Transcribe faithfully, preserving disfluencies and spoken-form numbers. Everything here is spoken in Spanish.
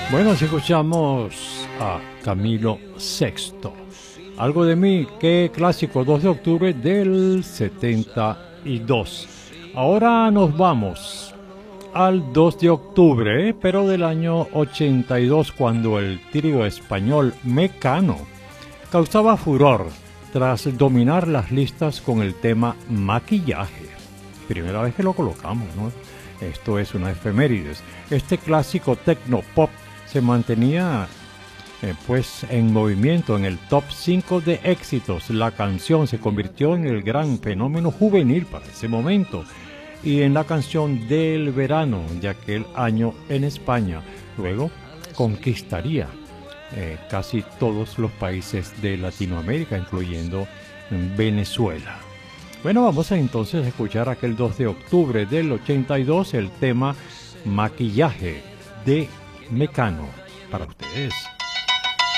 Bueno, si escuchamos a Camilo Sexto. Algo de mí, qué clásico, dos de octubre del setenta y dos. Ahora nos vamos al dos de octubre, ¿eh? pero del año ochenta y dos, cuando el trío español Mecano causaba furor tras dominar las listas con el tema Maquillaje. Primera vez que lo colocamos, ¿no? Esto es una efemérides. Este clásico tecno-pop se mantenía eh, pues en movimiento en el top cinco de éxitos. La canción se convirtió en el gran fenómeno juvenil para ese momento y en la canción del verano de aquel año en España. Luego conquistaría eh, casi todos los países de Latinoamérica, incluyendo Venezuela. Bueno, vamos a entonces escuchar aquel dos de octubre del ochenta y dos, el tema Maquillaje de Mecano para ustedes.